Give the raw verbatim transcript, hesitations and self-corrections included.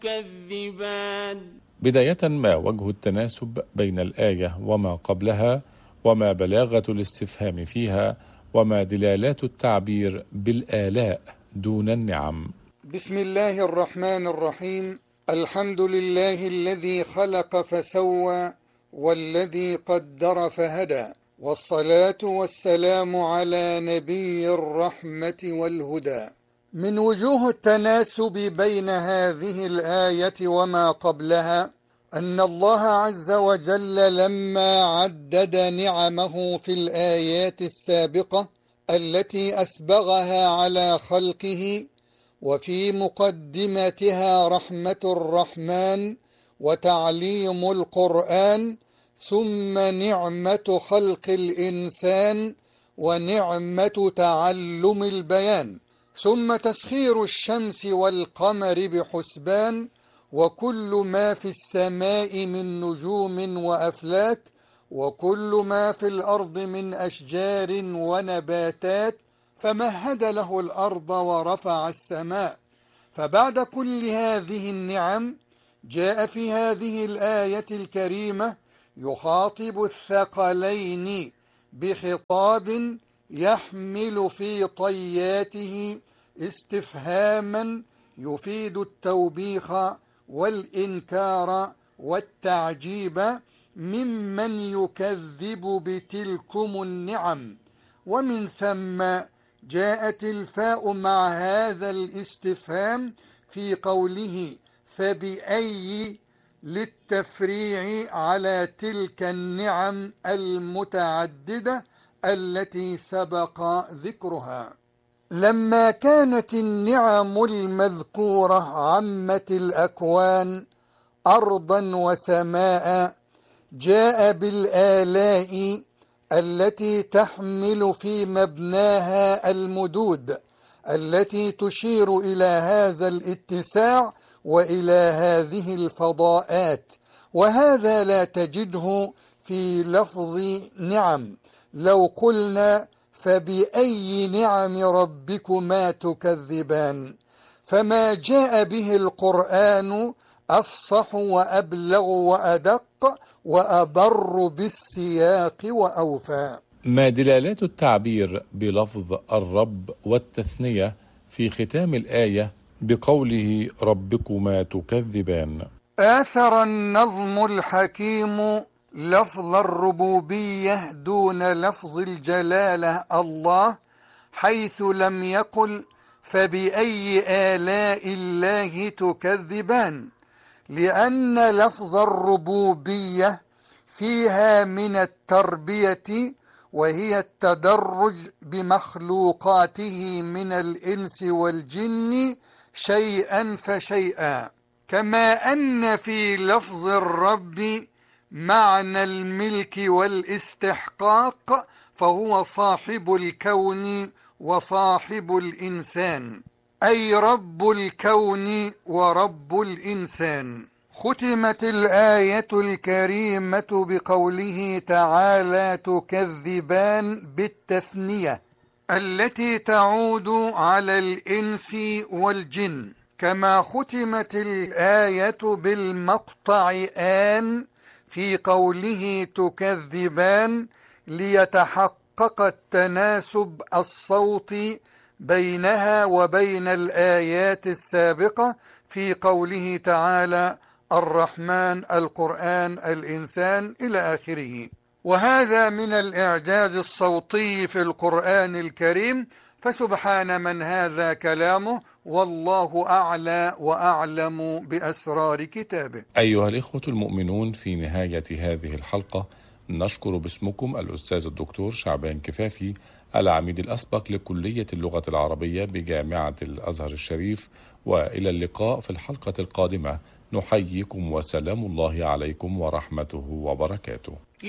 تكذبان. بداية، ما وجه التناسب بين الآية وما قبلها، وما بلاغة الاستفهام فيها، وما دلالات التعبير بالآلاء دون النعم؟ بسم الله الرحمن الرحيم. الحمد لله الذي خلق فسوى والذي قدر فهدى، والصلاة والسلام على نبي الرحمة والهدى. من وجوه التناسب بين هذه الآية وما قبلها أن الله عز وجل لما عدد نعمه في الآيات السابقة التي أسبغها على خلقه، وفي مقدمتها رحمة الرحمن وتعليم القرآن، ثم نعمة خلق الإنسان ونعمة تعلم البيان، ثم تسخير الشمس والقمر بحسبان، وكل ما في السماء من نجوم وأفلاك، وكل ما في الأرض من أشجار ونباتات، فمهد له الأرض ورفع السماء. فبعد كل هذه النعم جاء في هذه الآية الكريمة يخاطب الثقلين بخطاب يحمل في طياته استفهاما يفيد التوبيخ والإنكار والتعجيب ممن يكذب بتلكم النعم، ومن ثم جاءت الفاء مع هذا الاستفهام في قوله فبأي للتفريع على تلك النعم المتعددة التي سبق ذكرها. لما كانت النعم المذكورة عمت الأكوان أرضا وسماء، جاء بالآلاء التي تحمل في مبناها المدود التي تشير إلى هذا الاتساع وإلى هذه الفضاءات، وهذا لا تجده في لفظ نعم. لو قلنا فبأي نعم ربكما تكذبان، فما جاء به القرآن أفصح وأبلغ وأدق وأبر بالسياق وأوفى. ما دلالات التعبير بلفظ الرب والتثنية في ختام الآية بقوله ربكما تكذبان؟ آثر النظم الحكيم لفظ الربوبية دون لفظ الجلالة الله، حيث لم يقل فبأي آلاء الله تكذبان، لأن لفظ الربوبية فيها من التربية، وهي التدرج بمخلوقاته من الإنس والجن شيئا فشيئا، كما أن في لفظ الرب معنى الملك والاستحقاق، فهو صاحب الكون وصاحب الإنسان، أي رب الكون ورب الإنسان. ختمت الآية الكريمة بقوله تعالى تكذبان بالتثنية التي تعود على الإنس والجن، كما ختمت الآية بالمقطع آن في قوله تكذبان ليتحقق التناسب الصوتي بينها وبين الآيات السابقة في قوله تعالى الرحمن القرآن الإنسان إلى آخره. وهذا من الإعجاز الصوتي في القرآن الكريم، فسبحان من هذا كلامه، والله أعلى وأعلم بأسرار كتابه. أيها الإخوة المؤمنون، في نهاية هذه الحلقة نشكر باسمكم الأستاذ الدكتور شعبان كفافي، العميد الأسبق لكلية اللغة العربية بجامعة الأزهر الشريف، وإلى اللقاء في الحلقة القادمة. نحييكم وسلام الله عليكم ورحمته وبركاته.